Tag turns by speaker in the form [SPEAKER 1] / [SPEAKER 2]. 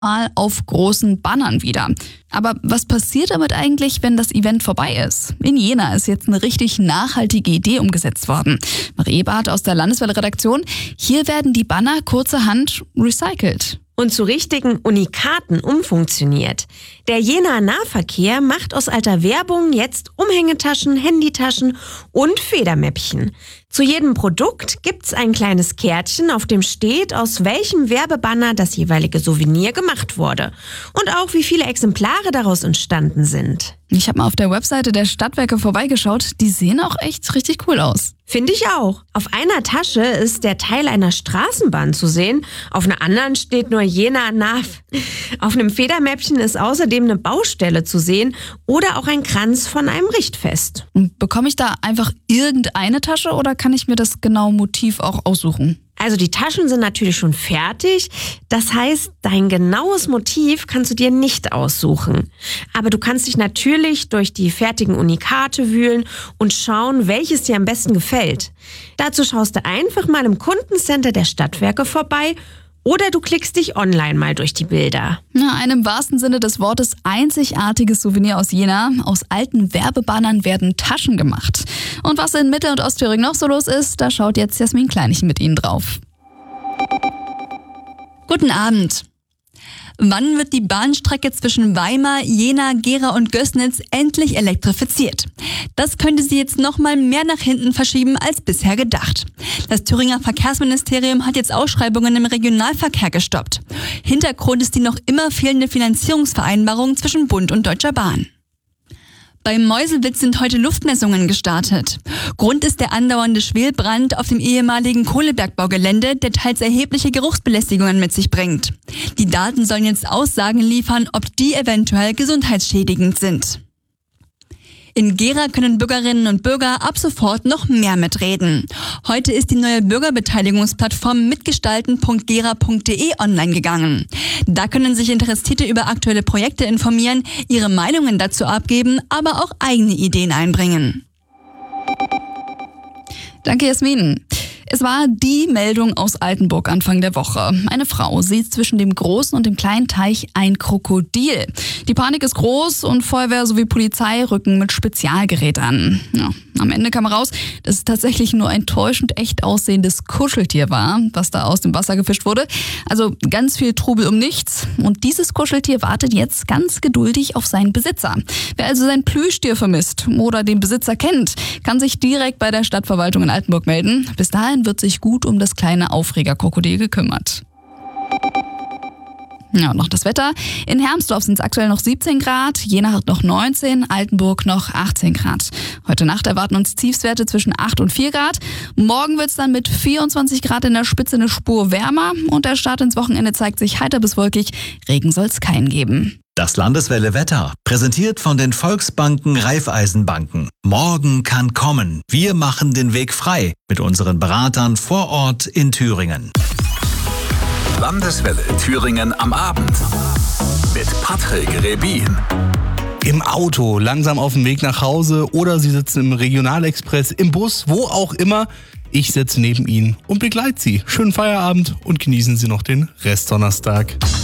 [SPEAKER 1] mal auf großen Bannern wieder. Aber was passiert damit eigentlich, wenn das Event vorbei ist? In Jena ist jetzt eine richtig nachhaltige Idee umgesetzt worden. Marie Eberhardt aus der Landeswelle-Redaktion. Hier werden die Banner kurzerhand recycelt.
[SPEAKER 2] Und zu richtigen Unikaten umfunktioniert. Der Jenaer Nahverkehr macht aus alter Werbung jetzt Umhängetaschen, Handytaschen und Federmäppchen. Zu jedem Produkt gibt's ein kleines Kärtchen, auf dem steht, aus welchem Werbebanner das jeweilige Souvenir gemacht wurde. Und auch, wie viele Exemplare daraus entstanden sind.
[SPEAKER 1] Ich habe mal auf der Webseite der Stadtwerke vorbeigeschaut. Die sehen auch echt richtig cool aus.
[SPEAKER 2] Finde ich auch. Auf einer Tasche ist der Teil einer Straßenbahn zu sehen. Auf einer anderen steht nur Jenaer Nah. Auf einem Federmäppchen ist außerdem eine Baustelle zu sehen oder auch ein Kranz von einem Richtfest.
[SPEAKER 1] Bekomme ich da einfach irgendeine Tasche oder kann ich mir das genaue Motiv auch aussuchen?
[SPEAKER 2] Also die Taschen sind natürlich schon fertig. Das heißt, dein genaues Motiv kannst du dir nicht aussuchen. Aber du kannst dich natürlich durch die fertigen Unikate wühlen und schauen, welches dir am besten gefällt. Dazu schaust du einfach mal im Kundencenter der Stadtwerke vorbei oder du klickst dich online mal durch die Bilder.
[SPEAKER 1] Ein im wahrsten Sinne des Wortes einzigartiges Souvenir aus Jena. Aus alten Werbebannern werden Taschen gemacht. Und was in Mittel- und Ostthüringen noch so los ist, da schaut jetzt Jasmin Kleinig mit Ihnen drauf.
[SPEAKER 3] Guten Abend. Wann wird die Bahnstrecke zwischen Weimar, Jena, Gera und Gößnitz endlich elektrifiziert? Das könnte sie jetzt noch mal mehr nach hinten verschieben als bisher gedacht. Das Thüringer Verkehrsministerium hat jetzt Ausschreibungen im Regionalverkehr gestoppt. Hintergrund ist die noch immer fehlende Finanzierungsvereinbarung zwischen Bund und Deutscher Bahn. Bei Meuselwitz sind heute Luftmessungen gestartet. Grund ist der andauernde Schwelbrand auf dem ehemaligen Kohlebergbaugelände, der teils erhebliche Geruchsbelästigungen mit sich bringt. Die Daten sollen jetzt Aussagen liefern, ob die eventuell gesundheitsschädigend sind. In Gera können Bürgerinnen und Bürger ab sofort noch mehr mitreden. Heute ist die neue Bürgerbeteiligungsplattform mitgestalten.gera.de online gegangen. Da können sich Interessierte über aktuelle Projekte informieren, ihre Meinungen dazu abgeben, aber auch eigene Ideen einbringen.
[SPEAKER 1] Danke, Jasmin. Es war die Meldung aus Altenburg Anfang der Woche. Eine Frau sieht zwischen dem großen und dem kleinen Teich ein Krokodil. Die Panik ist groß und Feuerwehr sowie Polizei rücken mit Spezialgerät an. Ja, am Ende kam raus, dass es tatsächlich nur ein täuschend echt aussehendes Kuscheltier war, was da aus dem Wasser gefischt wurde. Also ganz viel Trubel um nichts. Und dieses Kuscheltier wartet jetzt ganz geduldig auf seinen Besitzer. Wer also sein Plüschtier vermisst oder den Besitzer kennt, kann sich direkt bei der Stadtverwaltung in Altenburg melden. Bis dahin wird sich gut um das kleine Aufregerkrokodil gekümmert. Ja, und noch das Wetter. In Hermsdorf sind es aktuell noch 17 Grad, Jena hat noch 19, Altenburg noch 18 Grad. Heute Nacht erwarten uns Tiefstwerte zwischen 8 und 4 Grad. Morgen wird es dann mit 24 Grad in der Spitze eine Spur wärmer und der Start ins Wochenende zeigt sich heiter bis wolkig. Regen soll es keinen geben.
[SPEAKER 4] Das Landeswelle Wetter, präsentiert von den Volksbanken Raiffeisenbanken. Morgen kann kommen. Wir machen den Weg frei mit unseren Beratern vor Ort in Thüringen.
[SPEAKER 5] Landeswelle Thüringen am Abend mit Patrick Rebin.
[SPEAKER 6] Im Auto, langsam auf dem Weg nach Hause oder Sie sitzen im Regionalexpress, im Bus, wo auch immer. Ich sitze neben Ihnen und begleite Sie. Schönen Feierabend und genießen Sie noch den Restdonnerstag.